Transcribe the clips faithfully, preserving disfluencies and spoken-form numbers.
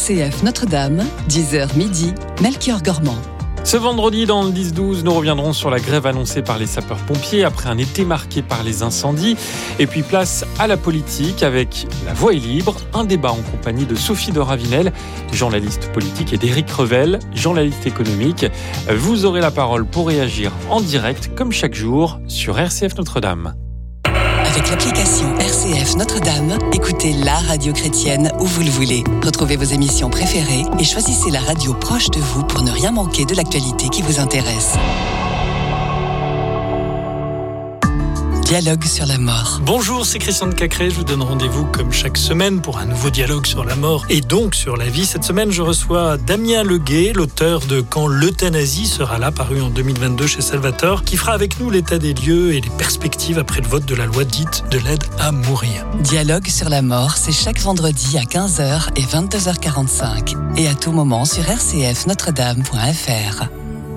C F Notre-Dame, dix heures midi, Melchior Gormand. Ce vendredi, dans le dix douze, nous reviendrons sur la grève annoncée par les sapeurs-pompiers après un été marqué par les incendies. Et puis place à la politique avec La Voix est libre, un débat en compagnie de Sophie de Ravinel, journaliste politique, et d'Éric Revel, journaliste économique. Vous aurez la parole pour réagir en direct, comme chaque jour, sur R C F Notre-Dame. Avec l'application R C F Notre-Dame, écoutez la radio chrétienne où vous le voulez. Retrouvez vos émissions préférées et choisissez la radio proche de vous pour ne rien manquer de l'actualité qui vous intéresse. Dialogue sur la mort. Bonjour, c'est Christian de Cacré. Je vous donne rendez-vous comme chaque semaine pour un nouveau dialogue sur la mort et donc sur la vie. Cette semaine, je reçois Damien Leguet, l'auteur de Quand l'euthanasie sera là, paru en deux mille vingt-deux chez Salvator, qui fera avec nous l'état des lieux et les perspectives après le vote de la loi dite de l'aide à mourir. Dialogue sur la mort, c'est chaque vendredi à quinze heures et vingt-deux heures quarante-cinq et à tout moment sur r c f notre dame point f r.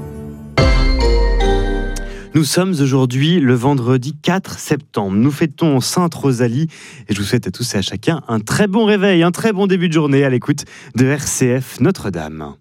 Nous sommes aujourd'hui le vendredi quatre septembre. Nous fêtons Sainte Rosalie et je vous souhaite à tous et à chacun un très bon réveil, un très bon début de journée à l'écoute de R C F Notre-Dame.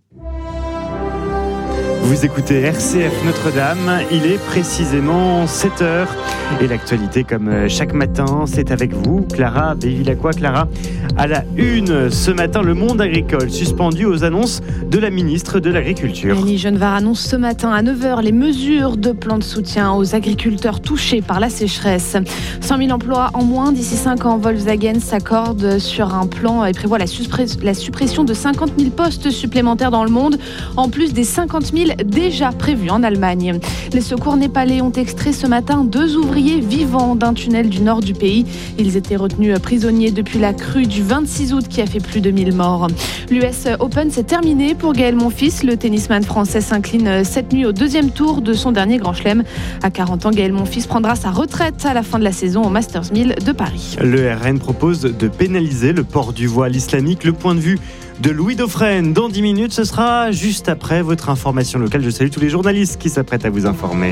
Vous écoutez R C F Notre-Dame, il est précisément sept heures et l'actualité comme chaque matin, c'est avec vous, Clara Bévilacqua. Clara, à la une ce matin, le monde agricole suspendu aux annonces de la ministre de l'Agriculture. Annie Genevard annonce ce matin à neuf heures les mesures de plan de soutien aux agriculteurs touchés par la sécheresse. cent mille emplois en moins d'ici cinq ans. Volkswagen s'accorde sur un plan et prévoit la, suspre- la suppression de cinquante mille postes supplémentaires dans le monde, en plus des cinquante mille déjà prévus en Allemagne. Les secours népalais ont extrait ce matin deux ouvriers vivants d'un tunnel du nord du pays. Ils étaient retenus prisonniers depuis la crue du vingt-six août qui a fait plus de mille morts. L'U S Open s'est terminé pour Gaël Monfils. Le tennisman français s'incline cette nuit au deuxième tour de son dernier Grand Chelem. À quarante ans, Gaël Monfils prendra sa retraite à la fin de la saison au Masters mille de Paris. Le R N propose de pénaliser le port du voile islamique. Le point de vue de Louis Dauphren dans dix minutes, ce sera juste après votre information locale. Je salue tous les journalistes qui s'apprêtent à vous informer.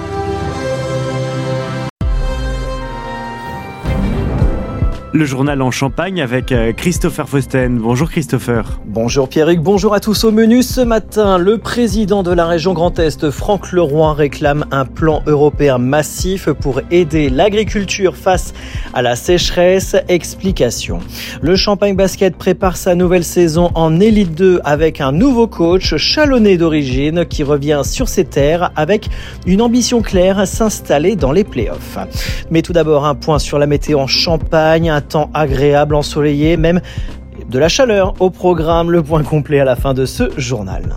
Le journal en Champagne avec Christopher Fausten. Bonjour Christopher. Bonjour Pierrick, bonjour à tous. Au menu ce matin, le président de la région Grand Est, Franck Leroy, réclame un plan européen massif pour aider l'agriculture face à la sécheresse. Explication. Le Champagne Basket prépare sa nouvelle saison en Élite deux avec un nouveau coach chalonnais d'origine qui revient sur ses terres avec une ambition claire, s'installer dans les playoffs. Mais tout d'abord, un point sur la météo en Champagne. Un temps agréable, ensoleillé, même de la chaleur au programme. Le point complet à la fin de ce journal.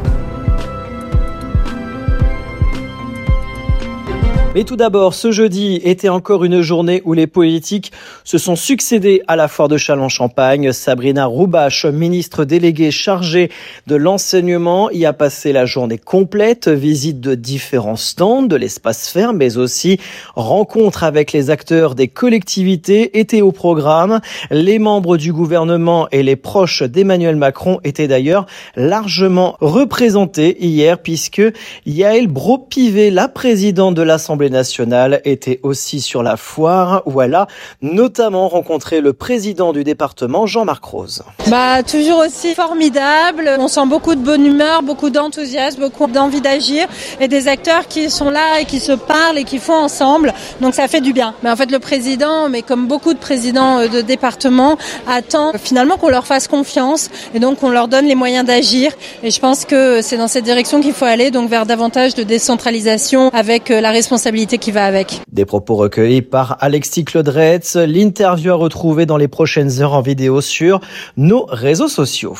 Mais tout d'abord, ce jeudi était encore une journée où les politiques se sont succédés à la foire de Châlons-Champagne. Sabrina Roubache, ministre déléguée chargée de l'enseignement, y a passé la journée complète. Visite de différents stands de l'espace ferme, mais aussi rencontre avec les acteurs des collectivités étaient au programme. Les membres du gouvernement et les proches d'Emmanuel Macron étaient d'ailleurs largement représentés hier, puisque Yael Braun-Pivet, la présidente de l'Assemblée nationale, était aussi sur la foire où elle a notamment rencontré le président du département, Jean-Marc Rose. Bah, toujours aussi formidable. On sent beaucoup de bonne humeur, beaucoup d'enthousiasme, beaucoup d'envie d'agir et des acteurs qui sont là et qui se parlent et qui font ensemble. Donc ça fait du bien. Mais en fait, le président, mais comme beaucoup de présidents de département, attend finalement qu'on leur fasse confiance et donc qu'on leur donne les moyens d'agir. Et je pense que c'est dans cette direction qu'il faut aller, donc vers davantage de décentralisation avec la responsabilité qui va avec. Des propos recueillis par Alexis Claudretz. L'interview à retrouver dans les prochaines heures en vidéo sur nos réseaux sociaux.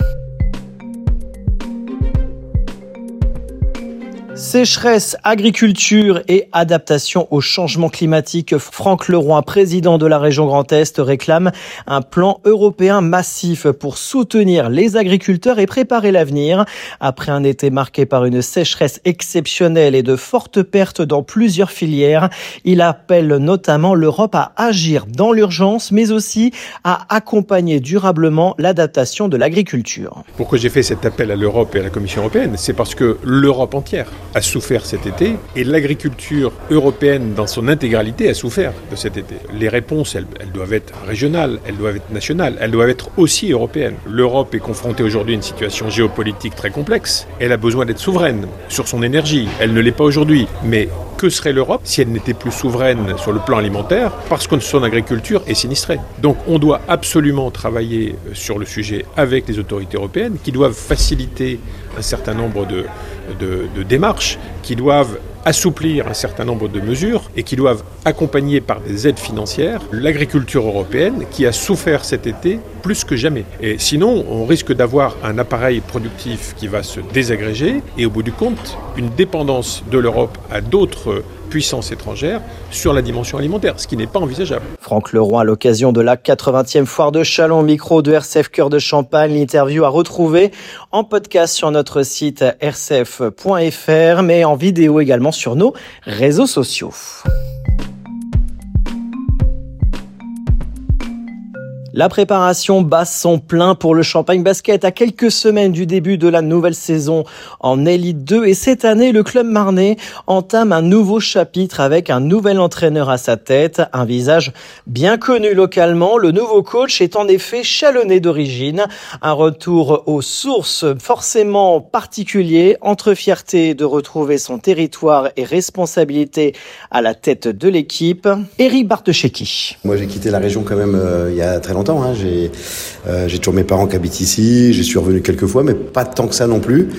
Sécheresse, agriculture et adaptation au changement climatique. Franck Leroy, président de la région Grand Est, réclame un plan européen massif pour soutenir les agriculteurs et préparer l'avenir. Après un été marqué par une sécheresse exceptionnelle et de fortes pertes dans plusieurs filières, il appelle notamment l'Europe à agir dans l'urgence, mais aussi à accompagner durablement l'adaptation de l'agriculture. Pourquoi j'ai fait cet appel à l'Europe et à la Commission européenne ? C'est parce que l'Europe entière a souffert cet été et l'agriculture européenne dans son intégralité a souffert de cet été. Les réponses, elles, elles doivent être régionales, elles doivent être nationales, elles doivent être aussi européennes. L'Europe est confrontée aujourd'hui à une situation géopolitique très complexe. Elle a besoin d'être souveraine sur son énergie. Elle ne l'est pas aujourd'hui. Mais que serait l'Europe si elle n'était plus souveraine sur le plan alimentaire parce que son agriculture est sinistrée. Donc on doit absolument travailler sur le sujet avec les autorités européennes qui doivent faciliter un certain nombre de, de, de démarches, qui doivent assouplir un certain nombre de mesures et qui doivent accompagner par des aides financières l'agriculture européenne qui a souffert cet été plus que jamais. Et sinon, on risque d'avoir un appareil productif qui va se désagréger et au bout du compte, une dépendance de l'Europe à d'autres puissances étrangères sur la dimension alimentaire, ce qui n'est pas envisageable. Franck Leroy, à l'occasion de la quatre-vingtième foire de Châlons, micro de R C F Cœur de Champagne. L'interview à retrouver en podcast sur notre site r c f point f r, mais en vidéo également sur nos réseaux sociaux. La préparation bat son plein pour le Champagne Basket à quelques semaines du début de la nouvelle saison en Élite deux. Et cette année, le club marnais entame un nouveau chapitre avec un nouvel entraîneur à sa tête, un visage bien connu localement. Le nouveau coach est en effet chalonnais d'origine. Un retour aux sources forcément particulier, entre fierté de retrouver son territoire et responsabilité à la tête de l'équipe. Éric Bartecheki. Moi, j'ai quitté la région quand même euh, il y a très longtemps. Hein. J'ai, euh, j'ai toujours mes parents qui habitent ici, j'y suis revenu quelques fois, mais pas tant que ça non plus.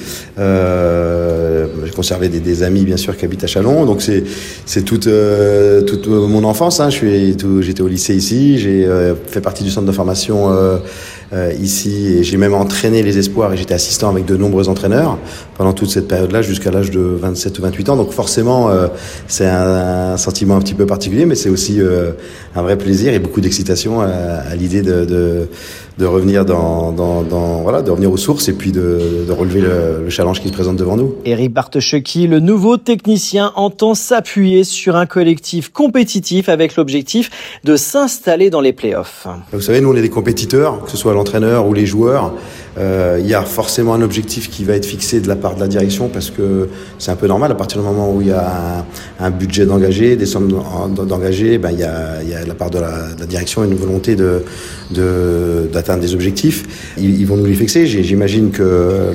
Euh, j'ai conservé des, des amis, bien sûr, qui habitent à Châlons, donc c'est, c'est toute, euh, toute mon enfance. Hein. Je suis, tout, j'étais au lycée ici, j'ai euh, fait partie du centre de formation euh, euh, ici, et j'ai même entraîné les espoirs, et j'étais assistant avec de nombreux entraîneurs pendant toute cette période-là, jusqu'à l'âge de vingt-sept ou vingt-huit ans. Donc forcément, euh, c'est un, un sentiment un petit peu particulier, mais c'est aussi euh, un vrai plaisir et beaucoup d'excitation à, à l'idée de, de, de revenir dans, dans, dans, voilà, de revenir aux sources et puis de, de relever le, le challenge qui se présente devant nous. Éric Bartecheki, le nouveau technicien, entend s'appuyer sur un collectif compétitif avec l'objectif de s'installer dans les playoffs. Vous savez, nous on est des compétiteurs, que ce soit l'entraîneur ou les joueurs. Euh, il y a forcément un objectif qui va être fixé de la part de la direction parce que c'est un peu normal à partir du moment où il y a un, un budget d'engagé, des sommes d'engagés, ben il y a, il y a de la part de la, de la direction une volonté de, de d'atteindre des objectifs. Ils, ils vont nous les fixer. J'imagine que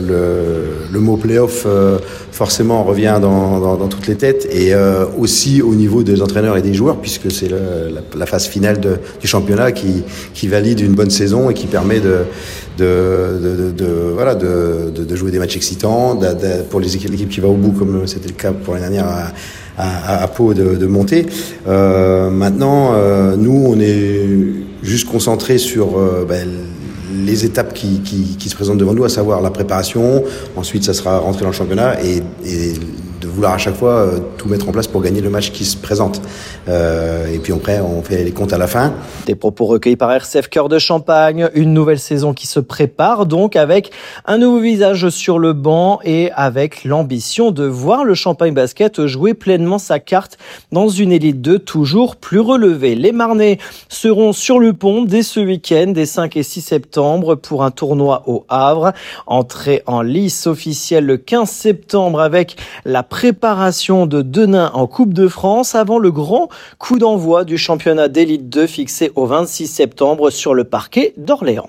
le, le mot playoff euh, forcément revient dans, dans, dans toutes les têtes et euh, aussi au niveau des entraîneurs et des joueurs puisque c'est le, la, la phase finale de, du championnat qui, qui valide une bonne saison et qui permet de de, de, de, de voilà de, de, de jouer des matchs excitants, de, de, pour les équipes, l'équipe qui va au bout comme c'était le cas pour l'année dernière à, à, à Pau de, de monter. Euh, maintenant, euh, nous on est juste concentré sur euh, ben, les étapes qui, qui, qui se présentent devant nous, à savoir la préparation. Ensuite, ça sera rentrer dans le championnat et, et de vouloir à chaque fois euh, tout mettre en place pour gagner le match qui se présente. Euh, et puis après, on fait les comptes à la fin. Des propos recueillis par R C F Cœur de Champagne. Une nouvelle saison qui se prépare donc avec un nouveau visage sur le banc et avec l'ambition de voir le Champagne Basket jouer pleinement sa carte dans une élite deux toujours plus relevée. Les Marnais seront sur le pont dès ce week-end, des cinq et six septembre, pour un tournoi au Havre. Entrée en lice officielle le quinze septembre avec la préparation de Denain en Coupe de France avant le grand coup d'envoi du championnat d'élite deux fixé au vingt-six septembre sur le parquet d'Orléans.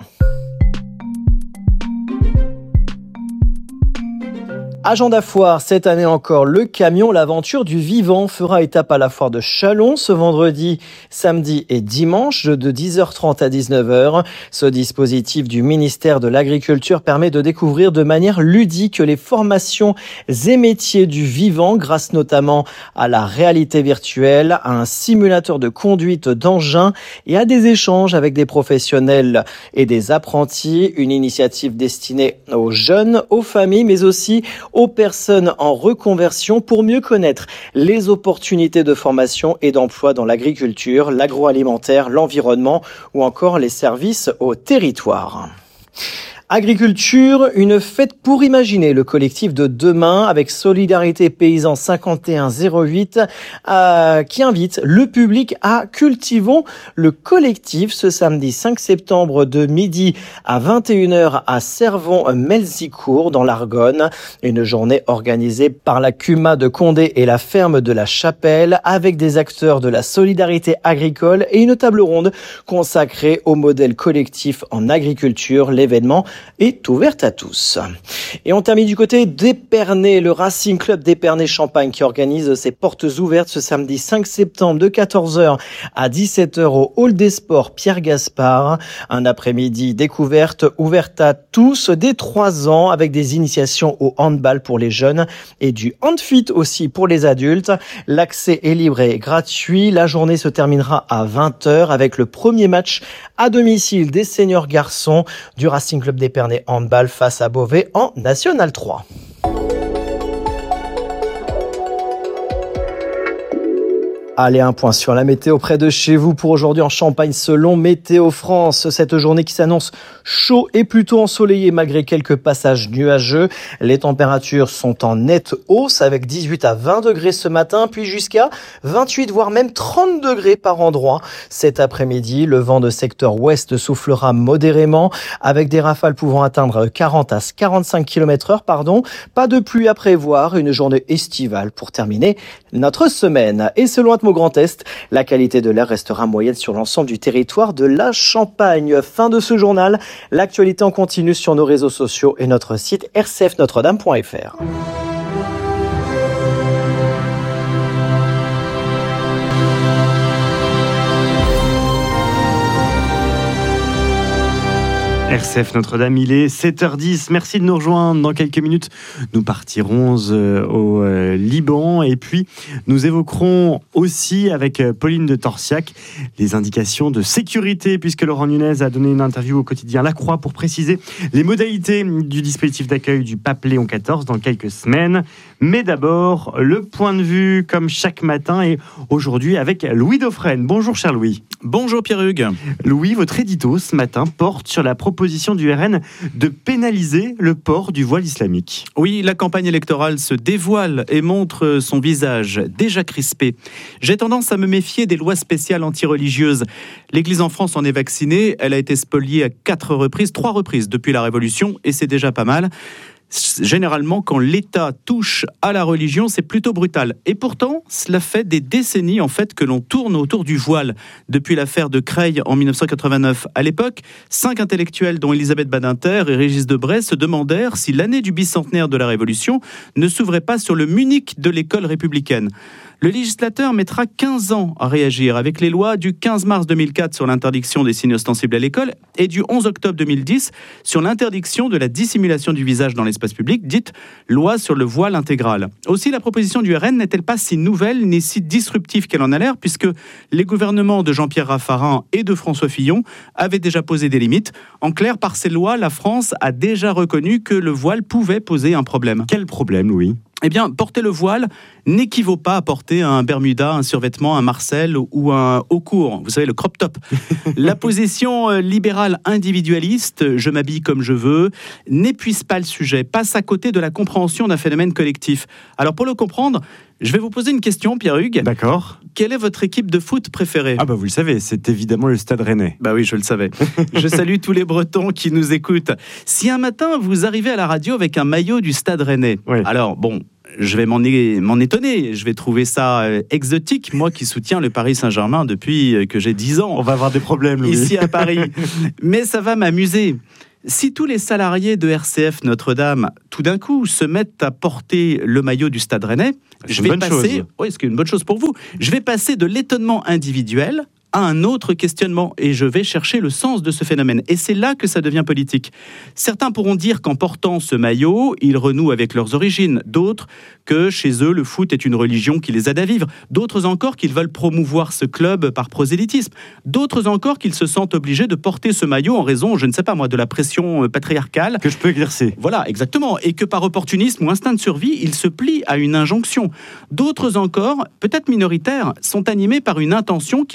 Agenda foire, cette année encore, le camion L'aventure du vivant fera étape à la foire de Châlons ce vendredi, samedi et dimanche de dix heures trente à dix-neuf heures. Ce dispositif du ministère de l'Agriculture permet de découvrir de manière ludique les formations et métiers du vivant grâce notamment à la réalité virtuelle, à un simulateur de conduite d'engins et à des échanges avec des professionnels et des apprentis. Une initiative destinée aux jeunes, aux familles, mais aussi aux personnes en reconversion pour mieux connaître les opportunités de formation et d'emploi dans l'agriculture, l'agroalimentaire, l'environnement ou encore les services au territoire. Agriculture, une fête pour imaginer. Le collectif de demain avec Solidarité Paysan cinquante et un zéro huit euh, qui invite le public à Cultivons le collectif ce samedi cinq septembre de midi à vingt et une heures à Cervon-Melzicourt dans l'Argonne. Une journée organisée par la C U M A de Condé et la ferme de la Chapelle avec des acteurs de la solidarité agricole et une table ronde consacrée au modèle collectif en agriculture. L'événement est ouvert à tous. Et on termine du côté d'Épernay, le Racing Club d'Épernay-Champagne qui organise ses portes ouvertes ce samedi cinq septembre de quatorze heures à dix-sept heures au Hall des Sports Pierre Gaspard. Un après-midi découverte ouverte à tous dès trois ans avec des initiations au handball pour les jeunes et du handfit aussi pour les adultes. L'accès est libre et gratuit. La journée se terminera à vingt heures avec le premier match à domicile des seniors garçons du Racing Club d'Épernay handball face à Beauvais en National trois. Allez, un point sur la météo près de chez vous pour aujourd'hui en Champagne selon Météo France. Cette journée qui s'annonce chaud et plutôt ensoleillée malgré quelques passages nuageux. Les températures sont en nette hausse avec dix-huit à vingt degrés ce matin, puis jusqu'à vingt-huit voire même trente degrés par endroit. Cet après-midi, le vent de secteur ouest soufflera modérément avec des rafales pouvant atteindre quarante à quarante-cinq kilomètres heure. Pardon. Pas de pluie à prévoir, une journée estivale pour terminer notre semaine. Et selon Atmo Grand Est, la qualité de l'air restera moyenne sur l'ensemble du territoire de la Champagne. Fin de ce journal. L'actualité en continu sur nos réseaux sociaux et notre site r c f notre dame point f r. R C F Notre-Dame, il est sept heures dix. Merci de nous rejoindre. Dans quelques minutes, nous partirons euh, au euh, Liban et puis nous évoquerons aussi avec euh, Pauline de Torsiac les indications de sécurité puisque Laurent Nunez a donné une interview au quotidien La Croix pour préciser les modalités du dispositif d'accueil du pape Léon quatorze dans quelques semaines. Mais d'abord, le point de vue comme chaque matin et aujourd'hui avec Louis Dauphren. Bonjour cher Louis. Bonjour Pierre-Hugues. Louis, votre édito ce matin porte sur la proposition du R N de pénaliser le port du voile islamique. Oui, la campagne électorale se dévoile et montre son visage déjà crispé. J'ai tendance à me méfier des lois spéciales anti-religieuses. L'Église en France en est vaccinée, elle a été spoliée à quatre reprises, trois reprises depuis la Révolution et c'est déjà pas mal. Généralement, quand l'État touche à la religion, c'est plutôt brutal. Et pourtant, cela fait des décennies en fait que l'on tourne autour du voile. Depuis l'affaire de Creil en dix-neuf cent quatre-vingt-neuf, à l'époque, cinq intellectuels, dont Elisabeth Badinter et Régis Debray, se demandèrent si l'année du bicentenaire de la Révolution ne s'ouvrait pas sur le Munich de l'école républicaine. Le législateur mettra quinze ans à réagir avec les lois du quinze mars deux mille quatre sur l'interdiction des signes ostensibles à l'école et du onze octobre deux mille dix sur l'interdiction de la dissimulation du visage dans l'espace public, dite loi sur le voile intégral. Aussi, la proposition du R N n'est-elle pas si nouvelle ni si disruptive qu'elle en a l'air, puisque les gouvernements de Jean-Pierre Raffarin et de François Fillon avaient déjà posé des limites. En clair, par ces lois, la France a déjà reconnu que le voile pouvait poser un problème. Quel problème, Louis ? Eh bien, porter le voile n'équivaut pas à porter un bermuda, un survêtement, un marcel ou un haut court. Vous savez, le crop top. La position libérale individualiste, je m'habille comme je veux, n'épuise pas le sujet, passe à côté de la compréhension d'un phénomène collectif. Alors, pour le comprendre, je vais vous poser une question, Pierre-Hugues. D'accord. Quelle est votre équipe de foot préférée ? Ah bah vous le savez, c'est évidemment le Stade Rennais. Bah oui, je le savais. Je salue tous les Bretons qui nous écoutent. Si un matin, vous arrivez à la radio avec un maillot du Stade Rennais, oui. Alors bon... je vais m'en, é- m'en étonner, je vais trouver ça euh, exotique, moi qui soutiens le Paris Saint-Germain depuis euh, que j'ai dix ans. On va avoir des problèmes, Louis. Ici à Paris. Mais ça va m'amuser. Si tous les salariés de R C F Notre-Dame, tout d'un coup, se mettent à porter le maillot du Stade Rennais, c'est je vais passer... Oui, c'est une bonne chose pour vous. Je vais passer de l'étonnement individuel à un autre questionnement et je vais chercher le sens de ce phénomène. Et c'est là que ça devient politique. Certains pourront dire qu'en portant ce maillot, ils renouent avec leurs origines. D'autres que chez eux, le foot est une religion qui les aide à vivre. D'autres encore qu'ils veulent promouvoir ce club par prosélytisme. D'autres encore qu'ils se sentent obligés de porter ce maillot en raison, je ne sais pas moi, de la pression patriarcale. Que je peux exercer. Voilà, exactement. Et que par opportunisme ou instinct de survie, ils se plient à une injonction. D'autres encore, peut-être minoritaires, sont animés par une intention qui serait que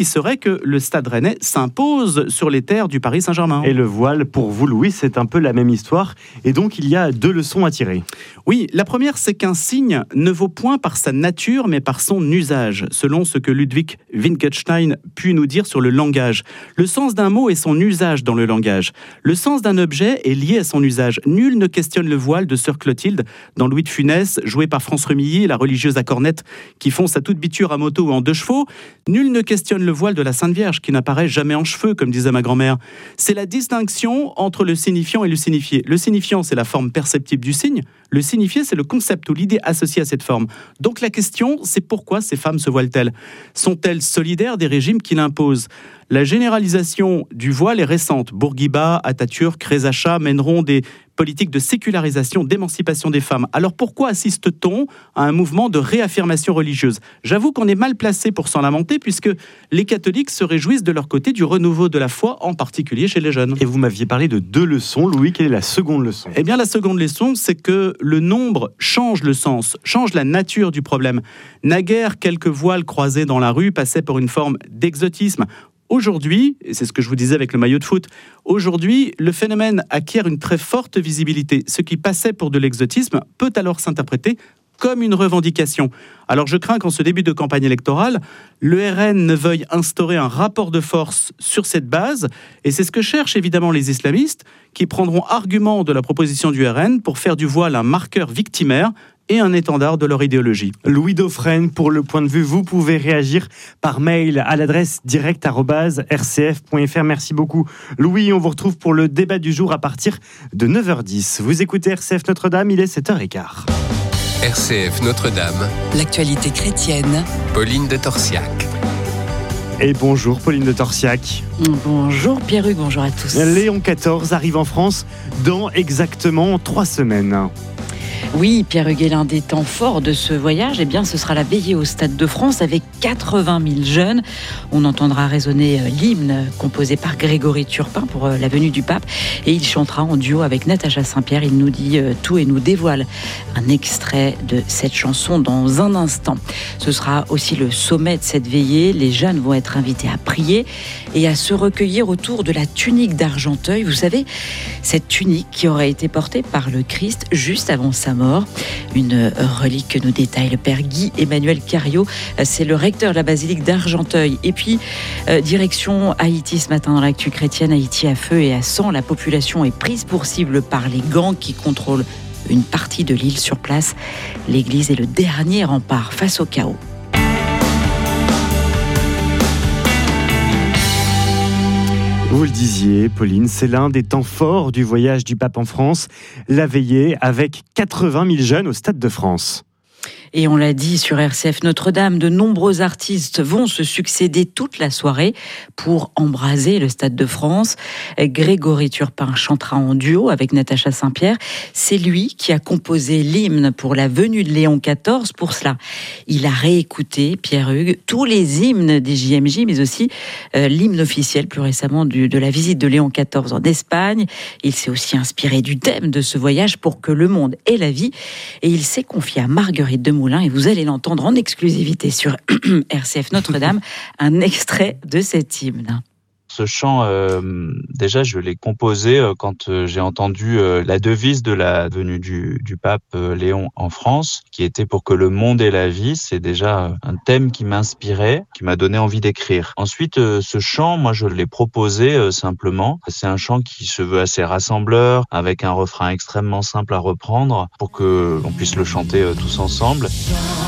que le Stade Rennais s'impose sur les terres du Paris Saint-Germain. Et le voile, pour vous, Louis, c'est un peu la même histoire. Et donc, il y a deux leçons à tirer. Oui, la première, c'est qu'un signe ne vaut point par sa nature, mais par son usage, selon ce que Ludwig Wittgenstein put nous dire sur le langage. Le sens d'un mot est son usage dans le langage. Le sens d'un objet est lié à son usage. Nul ne questionne le voile de sœur Clotilde dans Louis de Funès, joué par France Remilly, la religieuse à cornette qui fonce à toute biture à moto ou en deux chevaux. Nul ne questionne le voile de la Sainte Vierge qui n'apparaît jamais en cheveux, comme disait ma grand-mère. C'est la distinction entre le signifiant et le signifié. Le signifiant, c'est la forme perceptible du signe. Le signifié, c'est le concept ou l'idée associée à cette forme. Donc la question, c'est pourquoi ces femmes se voilent-elles ? Sont-elles solidaires des régimes qui l'imposent ? La généralisation du voile est récente. Bourguiba, Atatürk, Reza Shah mèneront des politiques de sécularisation, d'émancipation des femmes. Alors pourquoi assiste-t-on à un mouvement de réaffirmation religieuse ? J'avoue qu'on est mal placé pour s'en lamenter, puisque les catholiques se réjouissent de leur côté du renouveau de la foi, en particulier chez les jeunes. Et vous m'aviez parlé de deux leçons. Louis, quelle est la seconde leçon ? Eh bien, la seconde leçon, c'est que le nombre change le sens, change la nature du problème. Naguère, quelques voiles croisés dans la rue passaient pour une forme d'exotisme. Aujourd'hui, et c'est ce que je vous disais avec le maillot de foot, aujourd'hui, le phénomène acquiert une très forte visibilité. Ce qui passait pour de l'exotisme peut alors s'interpréter comme une revendication. Alors je crains qu'en ce début de campagne électorale, le R N ne veuille instaurer un rapport de force sur cette base, et c'est ce que cherchent évidemment les islamistes, qui prendront argument de la proposition du R N pour faire du voile un marqueur victimaire et un étendard de leur idéologie. Louis Dauphren, pour Le Point de Vue, vous pouvez réagir par mail à l'adresse direct arobase r c f point f r. Merci beaucoup. Louis, on vous retrouve pour le débat du jour à partir de neuf heures dix. Vous écoutez R C F Notre-Dame, il est sept heures quinze. R C F Notre-Dame. L'actualité chrétienne. Pauline de Torsiac. Et bonjour Pauline de Torsiac. Bonjour Pierre-Hugues, bonjour à tous. Léon quatorze arrive en France dans exactement trois semaines. Oui, Pierre-Hugues, l'un des temps forts de ce voyage, eh bien, ce sera la veillée au Stade de France avec quatre-vingt mille jeunes. On entendra résonner l'hymne composé par Grégory Turpin pour la venue du pape et il chantera en duo avec Natacha Saint-Pierre. Il nous dit tout et nous dévoile un extrait de cette chanson dans un instant. Ce sera aussi le sommet de cette veillée. Les jeunes vont être invités à prier et à se recueillir autour de la tunique d'Argenteuil. Vous savez, cette tunique qui aurait été portée par le Christ juste avant sa mort. Une relique que nous détaille le père Guy Emmanuel Cario. C'est le recteur de la basilique d'Argenteuil. Et puis, euh, direction Haïti ce matin dans l'actu chrétienne. Haïti à feu et à sang. La population est prise pour cible par les gangs qui contrôlent une partie de l'île sur place. L'église est le dernier rempart face au chaos. Vous le disiez, Pauline, c'est l'un des temps forts du voyage du pape en France, la veillée avec quatre-vingt mille jeunes au Stade de France. Et on l'a dit sur R C F Notre-Dame, de nombreux artistes vont se succéder toute la soirée pour embraser le Stade de France. Grégory Turpin chantera en duo avec Natacha Saint-Pierre. C'est lui qui a composé l'hymne pour la venue de Léon quatorze. Pour cela, il a réécouté, Pierre-Hugues, tous les hymnes des J M J, mais aussi euh, l'hymne officiel plus récemment du, de la visite de Léon quatorze en Espagne. Il s'est aussi inspiré du thème de ce voyage pour que le monde ait la vie. Et il s'est confié à Marguerite de Moulin, et vous allez l'entendre en exclusivité sur R C F Notre-Dame, un extrait de cet hymne. Ce chant, euh, déjà, je l'ai composé euh, quand euh, j'ai entendu euh, la devise de la venue du, du pape euh, Léon en France, qui était pour que le monde ait la vie. C'est déjà euh, un thème qui m'inspirait, qui m'a donné envie d'écrire. Ensuite, euh, ce chant, moi, je l'ai proposé euh, simplement. C'est un chant qui se veut assez rassembleur, avec un refrain extrêmement simple à reprendre, pour que l'on puisse le chanter euh, tous ensemble.